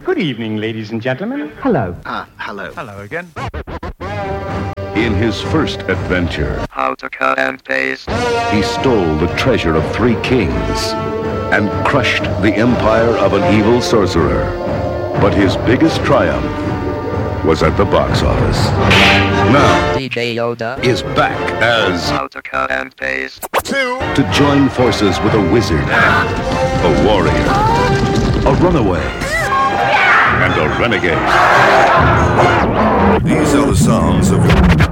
Good evening, ladies and gentlemen. Hello. Hello. Hello again. In his first adventure, How to cut and paste. he stole the treasure of 3 kings and crushed the empire of an evil sorcerer. But his biggest triumph was at the box office. Now, DJ Yoda is back as How to cut and paste. to join forces with a wizard, a warrior, a runaway, and a renegade. These are the sounds of